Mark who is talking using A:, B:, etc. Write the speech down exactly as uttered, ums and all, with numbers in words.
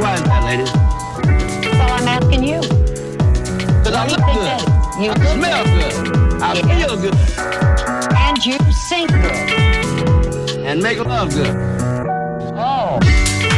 A: Why is that, ladies?
B: Well, I'm asking you.
A: Because I look good.
B: You
A: I smell good. I
B: Yeah.
A: feel good.
B: And you sing good.
A: And make love good.
B: Oh.